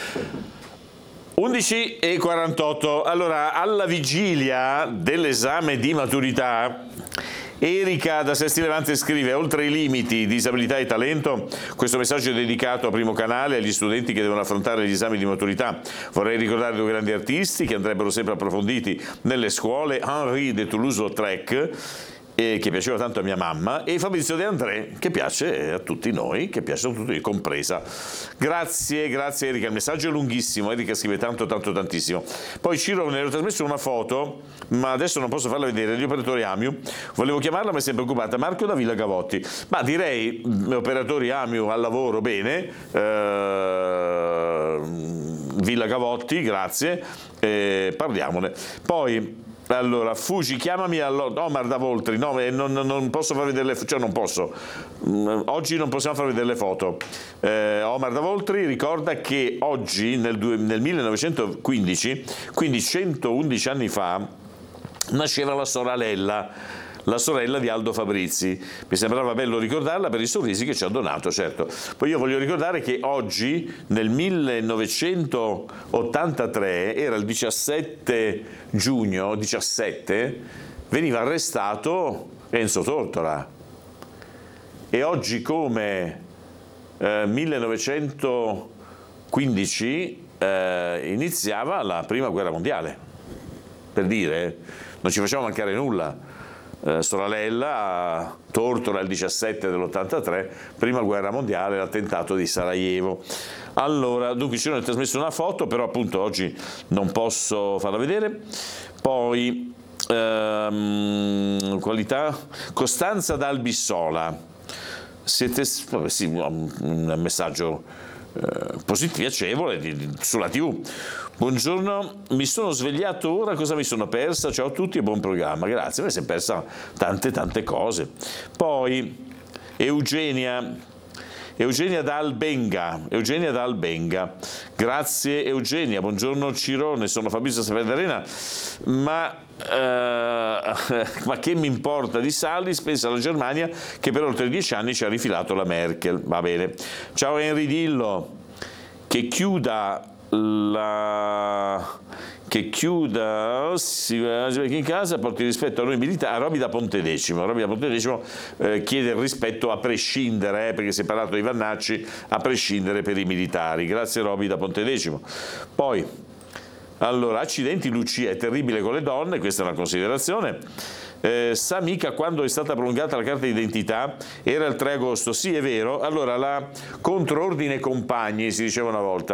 11:48. Allora, alla vigilia dell'esame di maturità, Erika da Sesti Levante scrive: oltre i limiti, disabilità e talento, questo messaggio è dedicato a Primo Canale agli studenti che devono affrontare gli esami di maturità. Vorrei ricordare due grandi artisti che andrebbero sempre approfonditi nelle scuole: Henri de Toulouse-Lautrec, che piaceva tanto a mia mamma, e Fabrizio De André, che piace a tutti noi, compresa. Grazie Erika, il messaggio è lunghissimo, Erika scrive tantissimo. Poi Ciro ne ho trasmesso una foto, ma adesso non posso farla vedere, gli operatori Amiu, volevo chiamarla ma è sempre occupata. Marco da Villa Gavotti, ma direi operatori Amiu al lavoro, bene, Villa Gavotti, grazie, parliamone. Poi allora, Fuji, chiamami Omar da Voltri. No, non posso far vedere le foto, cioè non posso. Oggi non possiamo far vedere le foto. Omar da Voltri ricorda che oggi, nel 1915, quindi 111 anni fa, nasceva la sorella di Aldo Fabrizi. Mi sembrava bello ricordarla per i sorrisi che ci ha donato, certo. Poi io voglio ricordare che oggi, nel 1983, era il 17 giugno, veniva arrestato Enzo Tortora. E oggi, come 1915, iniziava la Prima Guerra Mondiale. Per dire, non ci facciamo mancare nulla. Soralella, Tortora il 17 dell'83, Prima Guerra Mondiale, l'attentato di Sarajevo. Allora, dunque ci hanno trasmesso una foto, però appunto oggi non posso farla vedere. Poi qualità, Costanza da Albissola, siete, sì, un messaggio positivo, piacevole sulla TV. Buongiorno, mi sono svegliato ora, cosa mi sono persa? Ciao a tutti e buon programma. Grazie, mi si è persa tante cose. Poi Eugenia da Albenga. Grazie Eugenia, buongiorno Cirone, sono Fabrizio Saperdarena, ma che mi importa di Salis? Pensa alla Germania che per oltre 10 anni ci ha rifilato la Merkel. Va bene. Ciao Henry Dillo, che chiuda in casa, porti rispetto a noi militari. A Roby da Pontedecimo chiede il rispetto a prescindere, perché si è parlato di Vannacci, a prescindere per i militari. Grazie Roby da Pontedecimo. Poi allora, accidenti, Lucia è terribile con le donne, questa è una considerazione. Sa mica quando è stata prolungata la carta d'identità? Era il 3 agosto, sì è vero. Allora, la controordine compagni si diceva una volta,